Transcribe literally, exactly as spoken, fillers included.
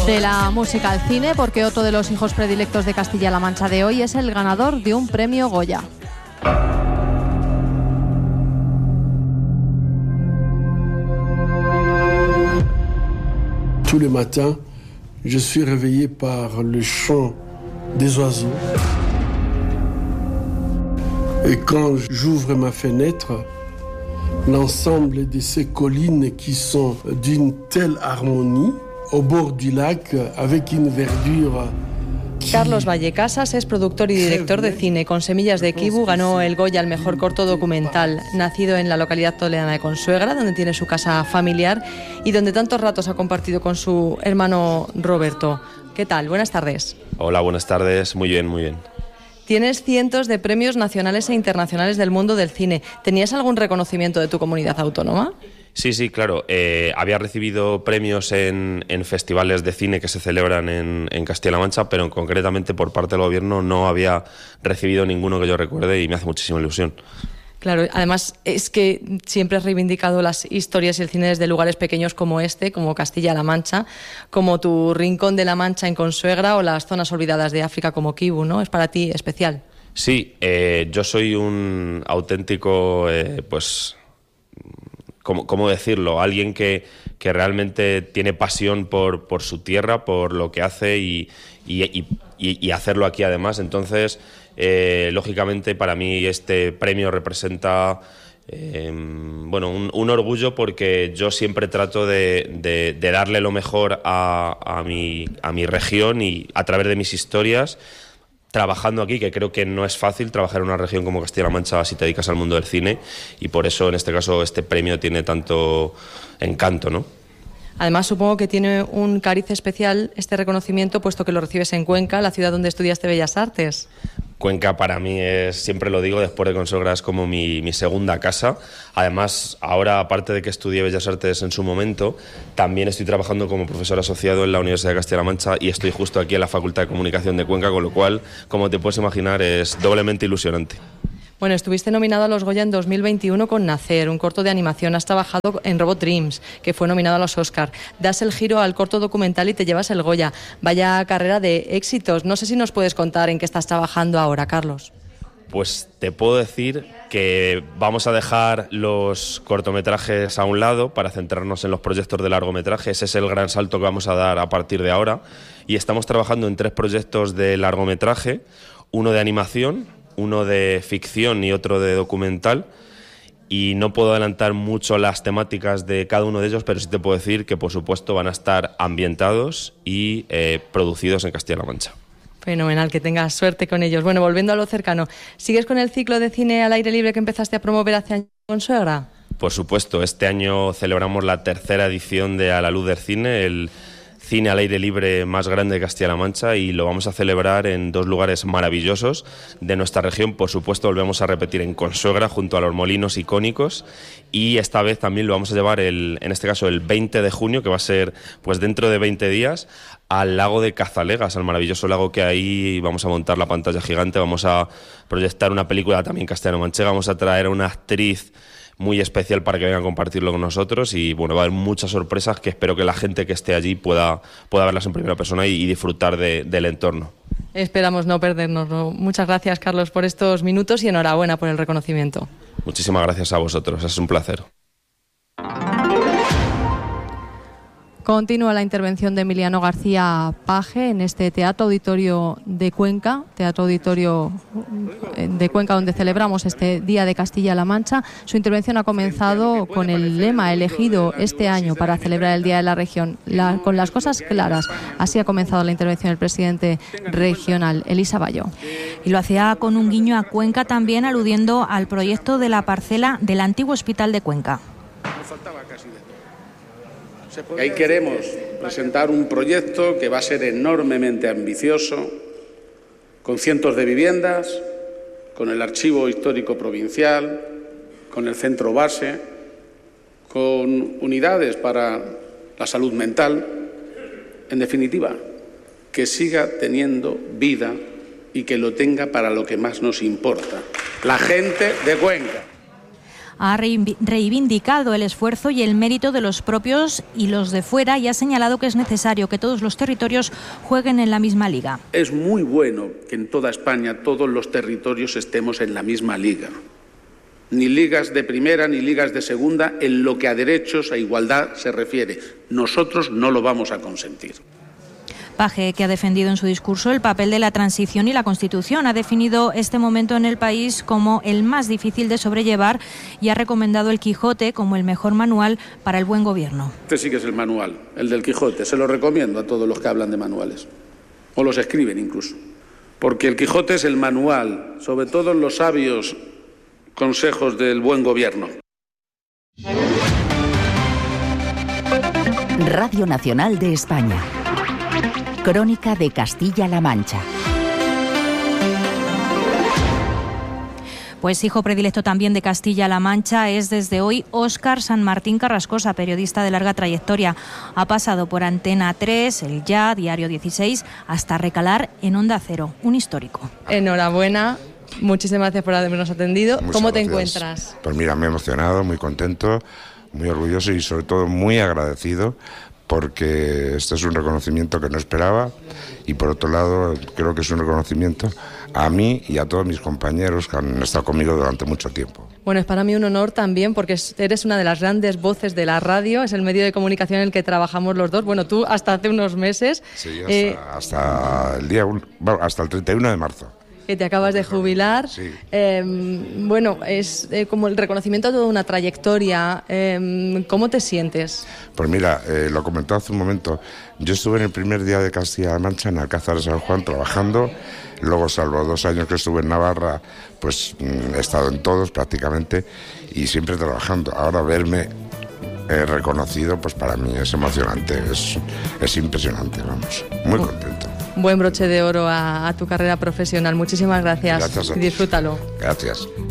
De la música al cine, porque otro de los hijos predilectos de Castilla-La Mancha de hoy es el ganador de un premio Goya. Tous les matins, je suis réveillé par le chant des oiseaux. Et quand j'ouvre ma fenêtre, l'ensemble de ces collines qui sont d'une telle harmonie, au bord du lac, avec une verdure. Carlos Vallecasas es productor y director de cine. Con Semillas de Kibu ganó el Goya al mejor corto documental. Nacido en la localidad toledana de Consuegra, donde tiene su casa familiar y donde tantos ratos ha compartido con su hermano Roberto. ¿Qué tal? Buenas tardes. Hola, buenas tardes. Muy bien, muy bien. Tienes cientos de premios nacionales e internacionales del mundo del cine. ¿Tenías algún reconocimiento de tu comunidad autónoma? Sí, sí, claro. Eh, había recibido premios en, en festivales de cine que se celebran en, en Castilla-La Mancha, pero concretamente por parte del gobierno no había recibido ninguno que yo recuerde y me hace muchísima ilusión. Claro, además es que siempre has reivindicado las historias y el cine desde lugares pequeños como este, como Castilla-La Mancha, como tu Rincón de la Mancha en Consuegra o las zonas olvidadas de África como Kibu, ¿no? Es para ti especial. Sí, eh, yo soy un auténtico, eh, pues... ¿Cómo, cómo decirlo? Alguien que, que realmente tiene pasión por, por su tierra, por lo que hace y, y, y, y hacerlo aquí además. Entonces, eh, lógicamente para mí este premio representa eh, bueno, un, un orgullo porque yo siempre trato de, de, de darle lo mejor a, a, mi, a mi región y a través de mis historias, trabajando aquí, que creo que no es fácil trabajar en una región como Castilla-La Mancha si te dedicas al mundo del cine, y por eso en este caso este premio tiene tanto encanto, ¿no? Además, supongo que tiene un cariz especial este reconocimiento, puesto que lo recibes en Cuenca, la ciudad donde estudiaste Bellas Artes. Cuenca para mí es, siempre lo digo, después de Consuegra es como mi, mi segunda casa. Además, ahora, aparte de que estudié Bellas Artes en su momento, también estoy trabajando como profesor asociado en la Universidad de Castilla-La Mancha y estoy justo aquí en la Facultad de Comunicación de Cuenca, con lo cual, como te puedes imaginar, es doblemente ilusionante. Bueno, estuviste nominado a los Goya en dos mil veintiuno con Nacer, un corto de animación. Has trabajado en Robot Dreams, que fue nominado a los Oscar. Das el giro al corto documental y te llevas el Goya. Vaya carrera de éxitos. No sé si nos puedes contar en qué estás trabajando ahora, Carlos. Pues te puedo decir que vamos a dejar los cortometrajes a un lado para centrarnos en los proyectos de largometraje. Ese es el gran salto que vamos a dar a partir de ahora. Y estamos trabajando en tres proyectos de largometraje, uno de animación, uno de ficción y otro de documental, y no puedo adelantar mucho las temáticas de cada uno de ellos, pero sí te puedo decir que por supuesto van a estar ambientados y eh, producidos en Castilla-La Mancha. Fenomenal, que tengas suerte con ellos. Bueno, volviendo a lo cercano, ¿sigues con el ciclo de cine al aire libre que empezaste a promover hace años con Consuegra? Por supuesto, este año celebramos la tercera edición de A la Luz del Cine, el cine al aire libre más grande de Castilla-La Mancha, y lo vamos a celebrar en dos lugares maravillosos de nuestra región. Por supuesto, volvemos a repetir en Consuegra, junto a los molinos icónicos, y esta vez también lo vamos a llevar, el, en este caso el veinte de junio, que va a ser pues dentro de veinte días, al lago de Cazalegas, al maravilloso lago que hay. Vamos a montar la pantalla gigante, vamos a proyectar una película también castellano-manchega, vamos a traer a una actriz muy especial para que vengan a compartirlo con nosotros, y bueno, va a haber muchas sorpresas que espero que la gente que esté allí pueda, pueda verlas en primera persona y, y disfrutar de, del entorno. Esperamos no perdernos. Muchas gracias, Carlos, por estos minutos y enhorabuena por el reconocimiento. Muchísimas gracias a vosotros, es un placer. Continúa la intervención de Emiliano García Paje en este Teatro Auditorio de Cuenca, Teatro Auditorio de Cuenca, donde celebramos este Día de Castilla-La Mancha. Su intervención ha comenzado con el lema elegido este año para celebrar el Día de la Región, la, con las cosas claras. Así ha comenzado la intervención del presidente regional, Elisa Bayo. Y lo hacía con un guiño a Cuenca, también aludiendo al proyecto de la parcela del antiguo hospital de Cuenca. Ahí queremos presentar un proyecto que va a ser enormemente ambicioso, con cientos de viviendas, con el Archivo Histórico Provincial, con el centro base, con unidades para la salud mental, en definitiva, que siga teniendo vida y que lo tenga para lo que más nos importa, la gente de Cuenca. ha reivindicado el esfuerzo y el mérito de los propios y los de fuera y ha señalado que es necesario que todos los territorios jueguen en la misma liga. Es muy bueno que en toda España todos los territorios estemos en la misma liga. Ni ligas de primera ni ligas de segunda en lo que a derechos, a igualdad se refiere. Nosotros no lo vamos a consentir. Paje, que ha defendido en su discurso el papel de la transición y la Constitución, ha definido este momento en el país como el más difícil de sobrellevar y ha recomendado el Quijote como el mejor manual para el buen gobierno. Este sí que es el manual, el del Quijote. Se lo recomiendo a todos los que hablan de manuales, o los escriben incluso. Porque el Quijote es el manual, sobre todo en los sabios consejos del buen gobierno. Radio Nacional de España. Crónica de Castilla-La Mancha. Pues hijo predilecto también de Castilla-La Mancha es desde hoy Óscar San Martín Carrascosa, periodista de larga trayectoria. Ha pasado por Antena tres, El Ya, Diario dieciséis, hasta recalar en Onda Cero, un histórico. Enhorabuena. Muchísimas gracias por habernos atendido. Muchas ¿Cómo te gracias. encuentras? Pues mira, me he emocionado, muy contento, muy orgulloso y sobre todo muy agradecido, porque este es un reconocimiento que no esperaba y por otro lado creo que es un reconocimiento a mí y a todos mis compañeros que han estado conmigo durante mucho tiempo. Bueno, es para mí un honor también porque eres una de las grandes voces de la radio, es el medio de comunicación en el que trabajamos los dos. Bueno, tú hasta hace unos meses. Sí, hasta, eh, hasta el día un, bueno, hasta el treinta y uno de marzo. Que te acabas de jubilar. Sí. Eh, bueno, es eh, como el reconocimiento de toda una trayectoria. Eh, ¿Cómo te sientes? Pues mira, eh, lo comentó hace un momento. Yo estuve en el primer día de Castilla-La Mancha en Alcázar de San Juan trabajando. Luego, salvo dos años que estuve en Navarra, pues he estado en todos prácticamente y siempre trabajando. Ahora verme eh, reconocido, pues para mí es emocionante, es, es impresionante, vamos, muy contento. Buen broche de oro a, a tu carrera profesional. Muchísimas gracias. Gracias a ti. Disfrútalo. Gracias.